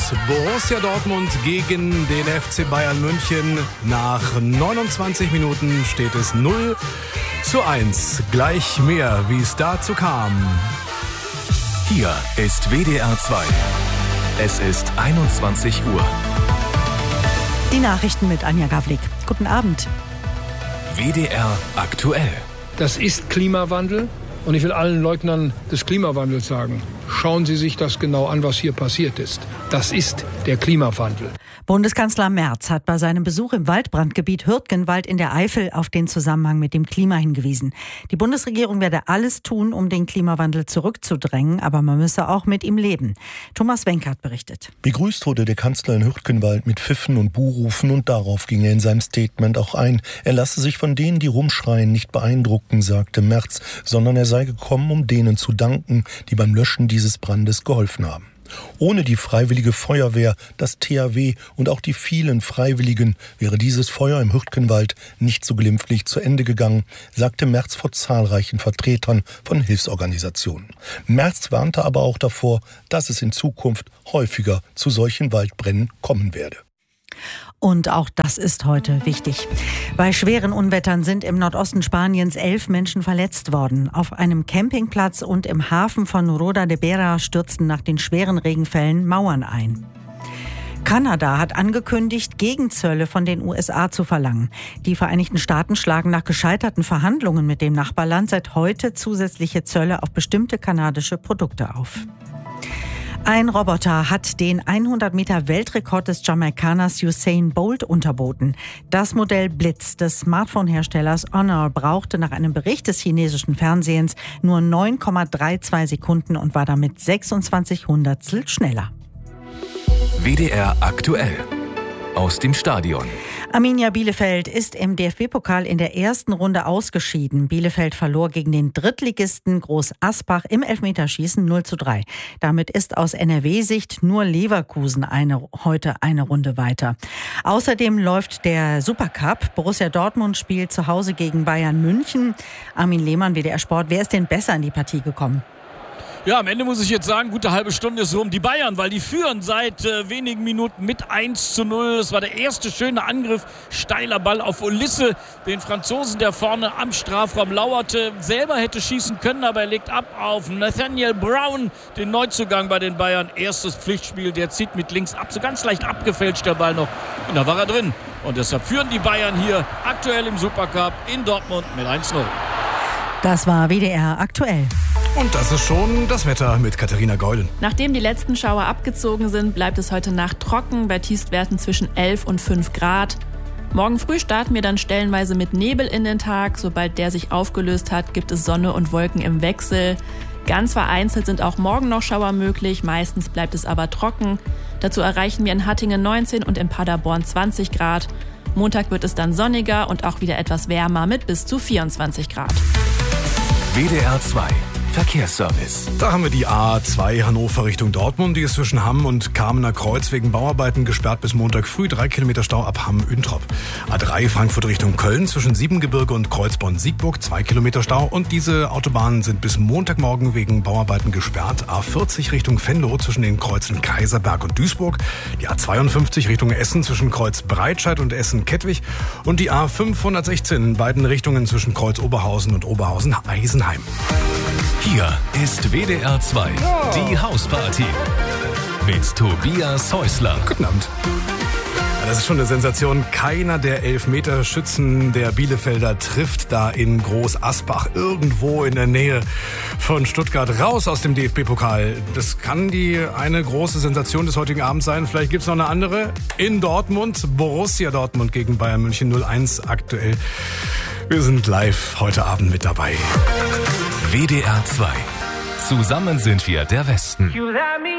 Borussia Dortmund gegen den FC Bayern München. Nach 29 Minuten steht es 0:1. Gleich mehr, wie es dazu kam. Hier ist WDR 2. Es ist 21 Uhr. Die Nachrichten mit Anja Gawlik. Guten Abend. WDR aktuell. Das ist Klimawandel und ich will allen Leugnern des Klimawandels sagen, schauen Sie sich das genau an, was hier passiert ist. Das ist der Klimawandel. Bundeskanzler Merz hat bei seinem Besuch im Waldbrandgebiet Hürtgenwald in der Eifel auf den Zusammenhang mit dem Klima hingewiesen. Die Bundesregierung werde alles tun, um den Klimawandel zurückzudrängen, aber man müsse auch mit ihm leben. Thomas Wenkert berichtet. Begrüßt wurde der Kanzler in Hürtgenwald mit Pfiffen und Buhrufen und darauf ging er in seinem Statement auch ein. Er lasse sich von denen, die rumschreien, nicht beeindrucken, sagte Merz, sondern er sei gekommen, um denen zu danken, die beim Löschen dieses Brandes geholfen haben. Ohne die Freiwillige Feuerwehr, das THW und auch die vielen Freiwilligen wäre dieses Feuer im Hürtgenwald nicht so glimpflich zu Ende gegangen, sagte Merz vor zahlreichen Vertretern von Hilfsorganisationen. Merz warnte aber auch davor, dass es in Zukunft häufiger zu solchen Waldbränden kommen werde. Und auch das ist heute wichtig. Bei schweren Unwettern sind im Nordosten Spaniens 11 Menschen verletzt worden. Auf einem Campingplatz und im Hafen von Roda de Bera stürzten nach den schweren Regenfällen Mauern ein. Kanada hat angekündigt, Gegenzölle von den USA zu verlangen. Die Vereinigten Staaten schlagen nach gescheiterten Verhandlungen mit dem Nachbarland seit heute zusätzliche Zölle auf bestimmte kanadische Produkte auf. Ein Roboter hat den 100-Meter-Weltrekord des Jamaikaners Usain Bolt unterboten. Das Modell Blitz des Smartphone-Herstellers Honor brauchte nach einem Bericht des chinesischen Fernsehens nur 9,32 Sekunden und war damit 26 Hundertstel schneller. WDR aktuell. Aus dem Stadion. Arminia Bielefeld ist im DFB-Pokal in der ersten Runde ausgeschieden. Bielefeld verlor gegen den Drittligisten Groß Asbach im Elfmeterschießen 0:3. Damit ist aus NRW-Sicht nur Leverkusen heute eine Runde weiter. Außerdem läuft der Supercup. Borussia Dortmund spielt zu Hause gegen Bayern München. Armin Lehmann, WDR Sport. Wer ist denn besser in die Partie gekommen? Ja, am Ende muss ich jetzt sagen, gute halbe Stunde ist rum. Die Bayern, weil die führen seit wenigen Minuten mit 1:0. Das war der erste schöne Angriff. Steiler Ball auf Olisse, den Franzosen, der vorne am Strafraum lauerte. Selber hätte schießen können, aber er legt ab auf Nathaniel Brown, den Neuzugang bei den Bayern. Erstes Pflichtspiel, der zieht mit links ab. So ganz leicht abgefälscht der Ball noch. Und da war er drin. Und deshalb führen die Bayern hier aktuell im Supercup in Dortmund mit 1:0. Das war WDR aktuell. Und das ist schon das Wetter mit Katharina Geulen. Nachdem die letzten Schauer abgezogen sind, bleibt es heute Nacht trocken, bei Tiefstwerten zwischen 11 und 5 Grad. Morgen früh starten wir dann stellenweise mit Nebel in den Tag. Sobald der sich aufgelöst hat, gibt es Sonne und Wolken im Wechsel. Ganz vereinzelt sind auch morgen noch Schauer möglich, meistens bleibt es aber trocken. Dazu erreichen wir in Hattingen 19 und in Paderborn 20 Grad. Montag wird es dann sonniger und auch wieder etwas wärmer mit bis zu 24 Grad. WDR 2. Verkehrsservice. Da haben wir die A2 Hannover Richtung Dortmund. Die ist zwischen Hamm und Kamener Kreuz wegen Bauarbeiten gesperrt bis Montag früh. 3 Kilometer Stau ab Hamm-Üntrop. A3 Frankfurt Richtung Köln zwischen Siebengebirge und Kreuzborn-Siegburg. 2 Kilometer Stau. Und diese Autobahnen sind bis Montagmorgen wegen Bauarbeiten gesperrt. A40 Richtung Venlo zwischen den Kreuzen Kaiserberg und Duisburg. Die A52 Richtung Essen zwischen Kreuz Breitscheid und Essen-Kettwig. Und die A516 in beiden Richtungen zwischen Kreuz Oberhausen und Oberhausen-Eisenheim. Hier ist WDR 2, die Hausparty mit Tobias Häusler. Guten Abend. Ja, das ist schon eine Sensation. Keiner der Elfmeterschützen der Bielefelder trifft da in Groß Asbach irgendwo in der Nähe von Stuttgart raus aus dem DFB-Pokal. Das kann die eine große Sensation des heutigen Abends sein. Vielleicht gibt es noch eine andere. In Dortmund, Borussia Dortmund gegen Bayern München 0:1 aktuell. Wir sind live heute Abend mit dabei. WDR 2. Zusammen sind wir der Westen.